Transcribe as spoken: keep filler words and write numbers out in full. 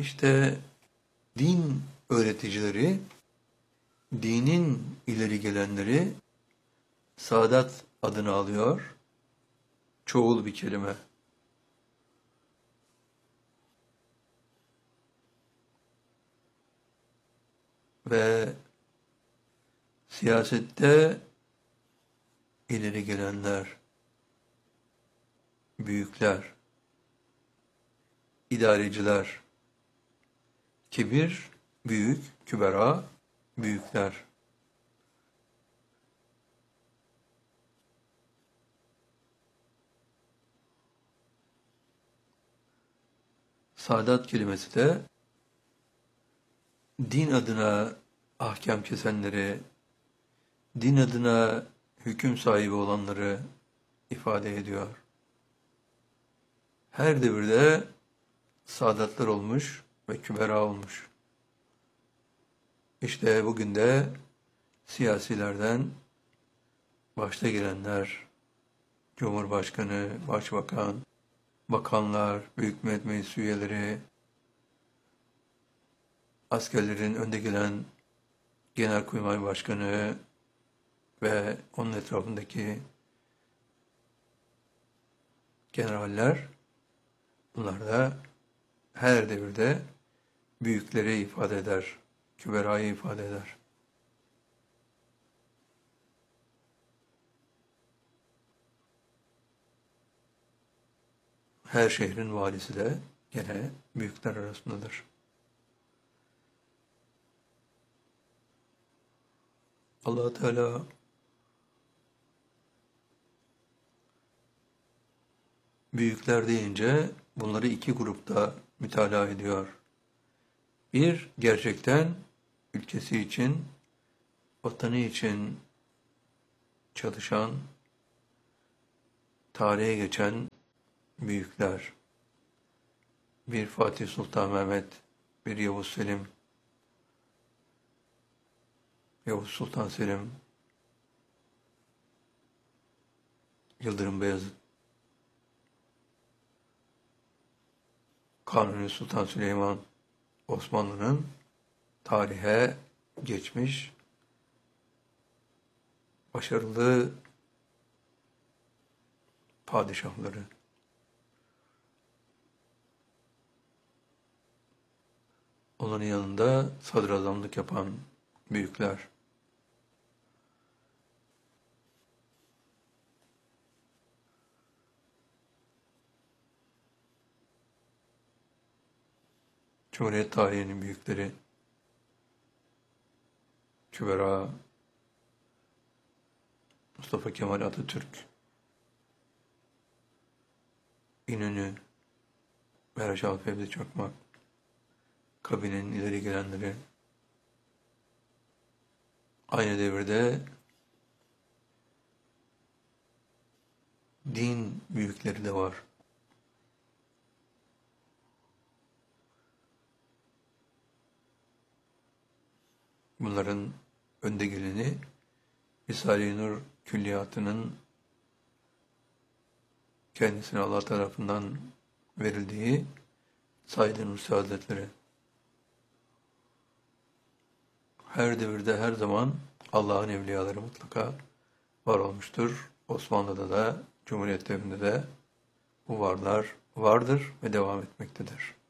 İşte din öğreticileri, dinin ileri gelenleri Sadat adını alıyor. Çoğul bir kelime. Ve siyasette ileri gelenler, büyükler, idareciler, kibir, büyük, kübera, büyükler. Sadat kelimesi de din adına ahkam kesenleri, din adına hüküm sahibi olanları ifade ediyor. Her devirde sadatlar olmuş ve kübera olmuş. İşte bugün de siyasilerden başta gelenler, Cumhurbaşkanı, Başbakan, bakanlar, Büyük Millet Meclisi üyeleri, askerlerin önde gelen Genelkurmay Başkanı ve onun etrafındaki generaller, bunlar da her devirde büyükleri ifade eder, küberayı ifade eder. Her şehrin valisi de gene büyükler arasındadır. Allah Teala büyükler deyince bunları iki grupta mütalaa ediyor. Bir, gerçekten ülkesi için, vatanı için çalışan, tarihe geçen büyükler. Bir Fatih Sultan Mehmet, bir Yavuz Selim, Yavuz Sultan Selim, Yıldırım Beyazıt, Kanuni Sultan Süleyman, Osmanlı'nın tarihe geçmiş başarılı padişahları. Onların yanında sadrazamlık yapan büyükler. Cumhuriyet tarihinin büyükleri, kübera, Mustafa Kemal Atatürk, İnönü, Mehmet Fevzi Çakmak, kabinenin ileri gelenleri, aynı devirde din büyükleri de var. Bunların önde geleni Risale-i Nur külliyatının kendisine Allah tarafından verildiği Said Nursi Hazretleri. Her devirde, her zaman Allah'ın evliyaları mutlaka var olmuştur. Osmanlı'da da, Cumhuriyet devrinde de bu varlar vardır ve devam etmektedir.